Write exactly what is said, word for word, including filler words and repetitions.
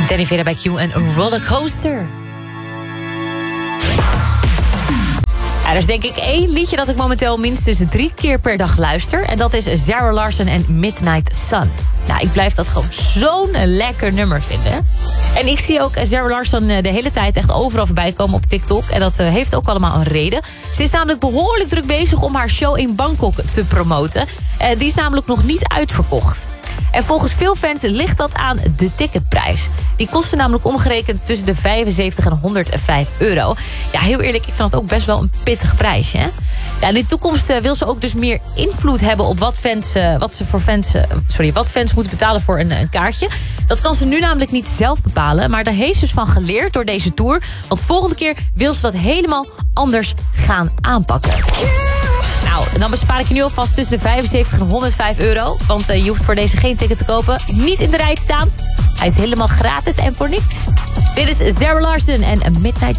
Danny Vera bij Q en Rollercoaster. Ja, er is denk ik één liedje dat ik momenteel minstens drie keer per dag luister. En dat is Zara Larsson en Midnight Sun. Nou, ik blijf dat gewoon zo'n lekker nummer vinden. En ik zie ook Zara Larsson de hele tijd echt overal voorbij komen op TikTok. En dat heeft ook allemaal een reden. Ze is namelijk behoorlijk druk bezig om haar show in Bangkok te promoten. Die is namelijk nog niet uitverkocht. En volgens veel fans ligt dat aan de ticketprijs. Die kostte namelijk omgerekend tussen de vijfenzeventig en honderdvijf euro. Ja, heel eerlijk, ik vind dat ook best wel een pittig prijsje. Hè? Ja, in de toekomst uh, wil ze ook dus meer invloed hebben op wat fans, uh, wat ze voor fans, uh, sorry, wat fans moeten betalen voor een, een kaartje. Dat kan ze nu namelijk niet zelf bepalen, maar daar heeft ze dus van geleerd door deze tour. Want volgende keer wil ze dat helemaal anders gaan aanpakken. Nou, dan bespaar ik je nu alvast tussen de vijfenzeventig en honderdvijf euro. Want uh, je hoeft voor deze geen ticket te kopen. Niet in de rij te staan. Hij is helemaal gratis en voor niks. Dit is Zara Larsson en Midnight